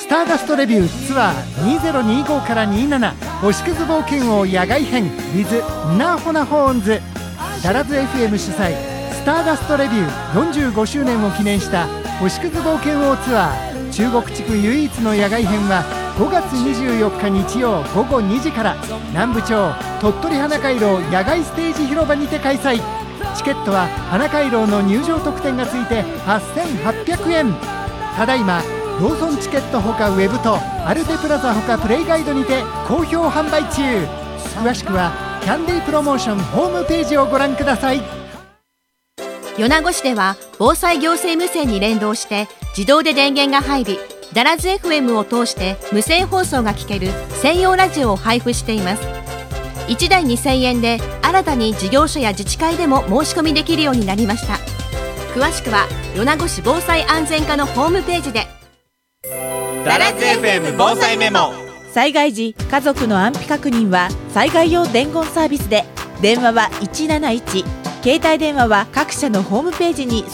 スターダストレビューツアー2025から27星屑冒険王野外編 with ナーホナホーンズ。ダラズ FM 主催スターダストレビュー45周年を記念した星屑冒険王ツアー中国地区唯一の野外編は5月24日日曜午後2時から南部町鳥取花回廊野外ステージ広場にて開催。チケットは花回廊の入場特典がついて8800円。ただいまローソンチケットほかウェブとアルデプラザほかプレイガイドにて好評販売中。詳しくはキャンディープロモーションホームページをご覧ください。 米子市では防災行政無線に連動して自動で電源が入り、ダラズ FM を通して無線放送が聞ける専用ラジオを配布しています。1台2000円で新たに事業所や自治会でも申し込みできるようになりました。詳しくは米子市防災安全課のホームページで。 ダラズ FM 防災メモ。 災害時家族の安否確認は災害用伝言サービスで、電話は171、携帯電話は各社のホームページに